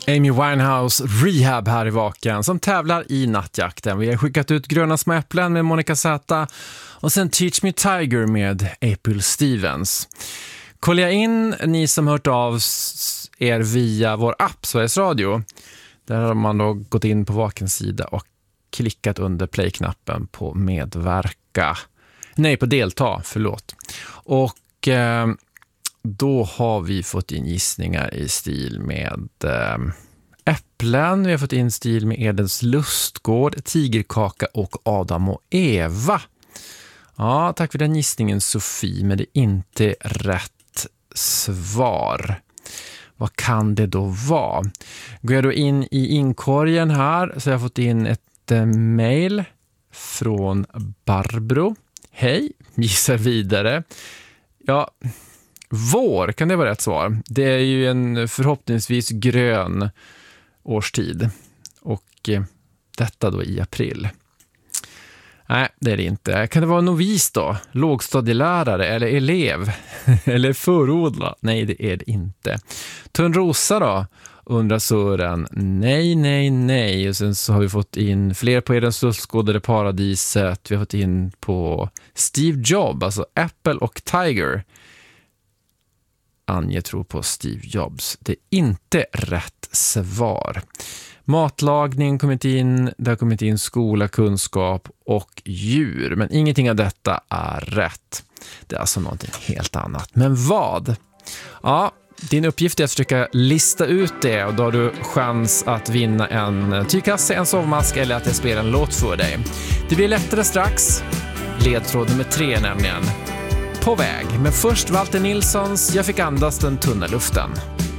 Amy Winehouse Rehab här i Vaken som tävlar i nattjakten. Vi har skickat ut Gröna små äpplen med Monica Zäta och sen Teach Me Tiger med April Stevens. Kolla in ni som hört av er via vår app Sveriges Radio. Där har man då gått in på Vakens sida och klickat under play-knappen på medverka. Nej, på delta, förlåt. Och då har vi fått in gissningar i stil med äpplen. Vi har fått in stil med Edens lustgård, tigerkaka och Adam och Eva. Ja, tack för den gissningen Sofie, men det är inte rätt svar. Vad kan det då vara? Går jag då in i inkorgen här så har jag fått in ett mejl från Barbro. Hej, gissar vidare. Ja, vår, kan det vara rätt svar? Det är ju en förhoppningsvis grön årstid. Och detta då i april. Nej, det är det inte. Kan det vara novis då? Lågstadielärare eller elev? Eller förodla? Nej, det är det inte. Törnrosa då? Undrar Sören. Nej. Och sen så har vi fått in fler på Edens lustgård, paradiset. Vi har fått in på Steve Jobs, alltså Apple och Tiger. Anje tror på Steve Jobs. Det är inte rätt svar. Matlagning kommit in, det har kommit in skola, kunskap och djur. Men ingenting av detta är rätt. Det är alltså någonting helt annat. Men vad? Ja, din uppgift är att försöka lista ut det och då har du chans att vinna en tygkasse, en sovmask eller att jag spelar en låt för dig. Det blir lättare strax. Ledtråd nummer 3 nämligen. På väg. Men först Walter Nilssons Jag fick andas den tunna luften.